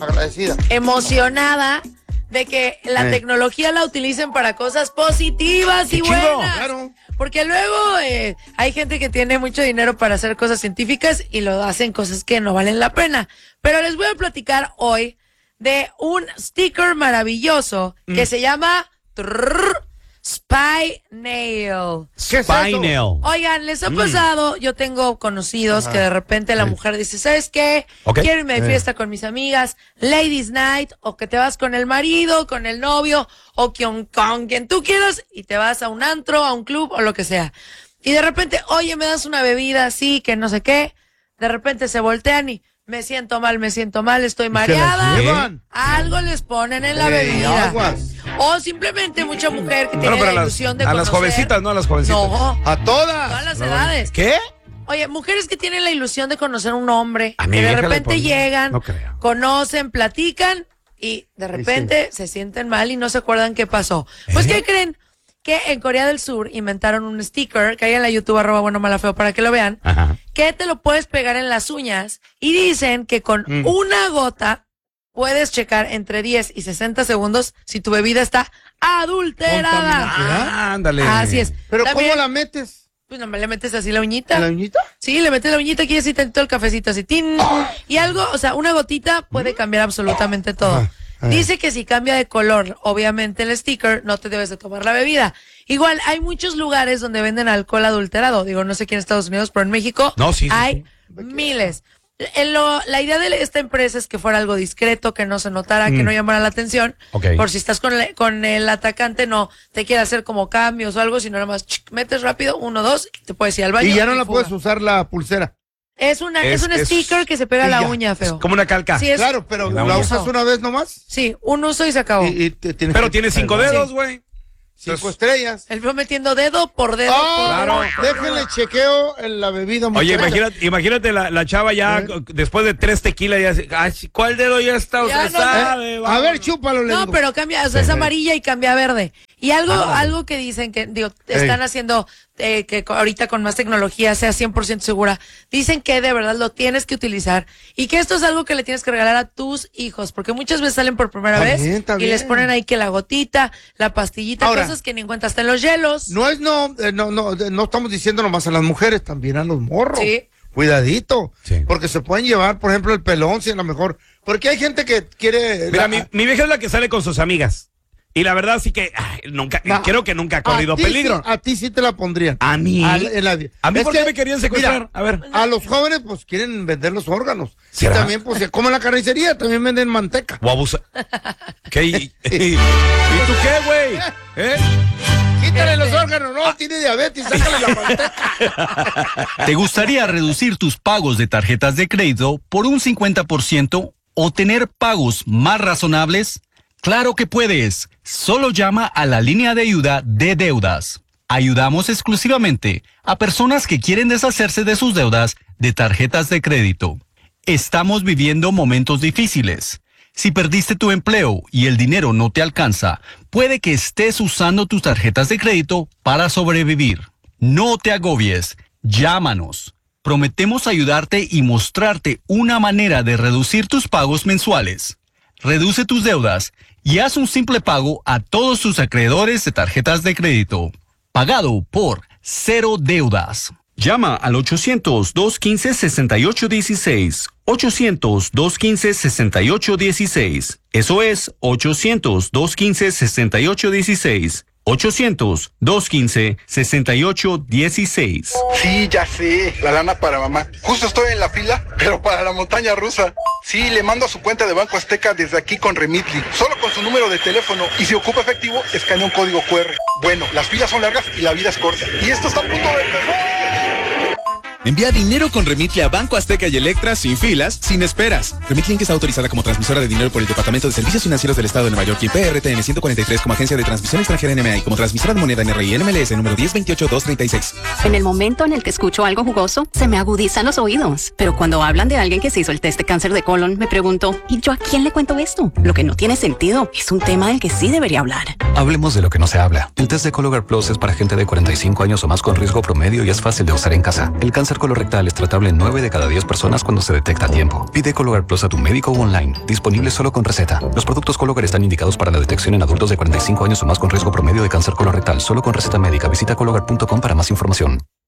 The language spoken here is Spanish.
agradecida, emocionada de que la tecnología la utilicen para cosas positivas y buenas. Claro. Porque luego hay gente que tiene mucho dinero para hacer cosas científicas y lo hacen cosas que no valen la pena. Pero les voy a platicar hoy de un sticker maravilloso que se llama Spy Nail. ¿Qué es Spy eso? Nail. Oigan, les ha pasado, yo tengo conocidos que de repente la mujer dice, ¿sabes qué? Ok. Quiero irme de fiesta con mis amigas, Ladies Night, o que te vas con el marido, con el novio, o con quien tú quieras, y te vas a un antro, a un club, o lo que sea. Y de repente, oye, me das una bebida así, que no sé qué. De repente se voltean y me siento mal, estoy mareada. llevan. Algo les ponen en la bebida. Aguas. O simplemente mucha mujer que Bueno, tiene pero la ilusión de a conocer. las jovencitas, ¿no? A las jovencitas. No, A todas. todas las edades. ¿Qué? Oye, mujeres que tienen la ilusión de conocer un hombre, A mi que de vieja le repente ponen- llegan, no creo. conocen, platican y de repente se sienten mal y no se acuerdan qué pasó. Pues, ¿qué creen? Que en Corea del Sur inventaron un sticker, que hay en la YouTube, @buenomalafeo para que lo vean, Ajá. que te lo puedes pegar en las uñas y dicen que con una gota puedes checar entre 10 y 60 segundos si tu bebida está adulterada. Ah, ándale. Así es. Pero También, ¿cómo la metes? pues no me le metes así la uñita. ¿En la uñita? Sí, le metes la uñita aquí así todo el cafecito así. ¡Tin! Y algo, o sea, una gotita puede cambiar absolutamente todo. Dice que si cambia de color, obviamente el sticker, no te debes de tomar la bebida. Igual, hay muchos lugares donde venden alcohol adulterado. Digo, no sé aquí en Estados Unidos, pero en México No, sí, sí, hay miles. La idea de esta empresa es que fuera algo discreto, que no se notara, que no llamara la atención. Ok. Por si estás con el atacante, no te quiere hacer como cambios o algo, sino nada más metes rápido, 1, 2, y te puedes ir al baño. Y ya no la fuga. puedes usar la pulsera. Es un Es- sticker que se pega a y la ya. uña, feo. Como una calca. Sí, es- Claro, pero La ¿la uña. usas una vez nomás? Sí, un uso y se acabó. Y te tienes Pero que- tiene 5 dedos, güey. 5 estrellas. El feo metiendo dedo por dedo. ¡Ah! por dedo. Déjenle chequeo en la bebida. Oye, muchacha. imagínate la chava ya después de 3 tequilas ya se, ay, ¿cuál dedo ya está? Ya Usted no. sabe, A vamos. ver, chúpalo, le No, digo. pero cambia, o sea, es amarilla y cambia a verde. Y algo que dicen que, digo, están haciendo que ahorita con más tecnología sea 100% segura. Dicen que de verdad lo tienes que utilizar y que esto es algo que le tienes que regalar a tus hijos, porque muchas veces salen por primera Está vez bien, está y les bien. ponen ahí que la gotita, la pastillita, Ahora, cosas que ni en cuenta, hasta en los hielos. No estamos diciendo nomás a las mujeres, también a los morros. Sí. Cuidadito. Sí. Porque se pueden llevar, por ejemplo, el pelón, si a lo mejor. Porque hay gente que quiere. Mira, mi vieja es la que sale con sus amigas. Y la verdad sí que creo que nunca ha corrido a ti peligro. sí- a ti sí te la pondrían. A mí. ¿A ¿A mí Es por que, qué me querían secuestrar? mira, A ver. A los jóvenes, pues quieren vender los órganos. Y ¿Será? también, pues, se comen la carnicería, también venden manteca. O abusa. ¿Qué? ¿Y tú qué, güey? ¿Eh? Quítale los órganos, no, tiene diabetes, sácale la manteca. ¿Te gustaría reducir tus pagos de tarjetas de crédito por un 50% o tener pagos más razonables? ¡Claro que puedes! Solo llama a la línea de ayuda de deudas. Ayudamos exclusivamente a personas que quieren deshacerse de sus deudas de tarjetas de crédito. Estamos viviendo momentos difíciles. Si perdiste tu empleo y el dinero no te alcanza, puede que estés usando tus tarjetas de crédito para sobrevivir. No te agobies. Llámanos. Prometemos ayudarte y mostrarte una manera de reducir tus pagos mensuales. Reduce tus deudas y haz un simple pago a todos tus acreedores de tarjetas de crédito. Pagado por Cero Deudas. Llama al 800-215-6816. 800-215-6816. Eso es 800-215-6816. 800-215-6816. Sí, ya sé, la lana para mamá. Justo estoy en la fila, pero para la montaña rusa. Sí, le mando a su cuenta de Banco Azteca desde aquí con Remitly, solo con su número de teléfono. Y si ocupa efectivo, escanea un código QR. Bueno, las filas son largas y la vida es corta. Y esto está a punto de empezar. Envía dinero con Remitly a Banco Azteca y Electra sin filas, sin esperas. Remitly Inc. está autorizada como transmisora de dinero por el Departamento de Servicios Financieros del Estado de Nueva York y PRTN 143 como agencia de transmisión extranjera NMA y como transmisora de moneda NRI NMLS número 1028236. En el momento en el que escucho algo jugoso, se me agudizan los oídos. Pero cuando hablan de alguien que se hizo el test de cáncer de colon, me pregunto, ¿y yo a quién le cuento esto? Lo que no tiene sentido. Es un tema del que sí debería hablar. Hablemos de lo que no se habla. El test de Cologuard Plus es para gente de 45 años o más con riesgo promedio y es fácil de usar en casa. El cáncer cáncer colorectal es tratable en 9 de cada 10 personas cuando se detecta a tiempo. Pide Cologuard Plus a tu médico o online. Disponible solo con receta. Los productos Cologuard están indicados para la detección en adultos de 45 años o más con riesgo promedio de cáncer colorectal. Solo con receta médica. Visita Cologuard.com para más información.